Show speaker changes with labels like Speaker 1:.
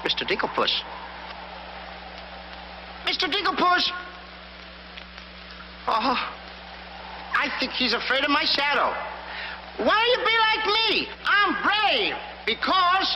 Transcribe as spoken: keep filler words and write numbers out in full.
Speaker 1: Mister Digglepuss. Mister Digglepuss! Oh, I think he's afraid of my shadow. Why don't you be like me? I'm brave because